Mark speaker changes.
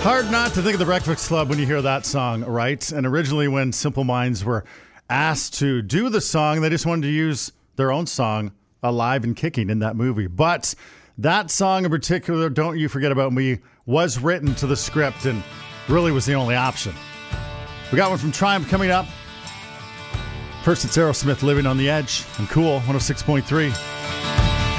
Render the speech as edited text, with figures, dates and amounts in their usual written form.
Speaker 1: Hard not to think of the Breakfast Club when you hear that song, right? And originally when Simple Minds were asked to do the song, they just wanted to use their own song, Alive and Kicking, in that movie. But that song in particular, Don't You Forget About Me, was written to the script and really was the only option. We got one from Triumph coming up. First, it's Aerosmith, Living on the Edge, and Cool 106.3.